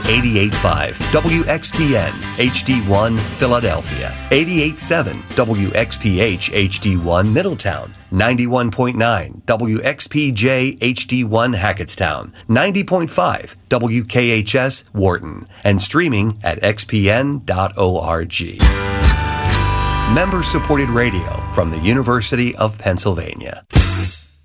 88.5 WXPN HD1 Philadelphia, 88.7 WXPH HD1 Middletown, 91.9 WXPJ HD1 Hackettstown, 90.5 WKHS Wharton, and streaming at xpn.org. Member-supported radio from the University of Pennsylvania.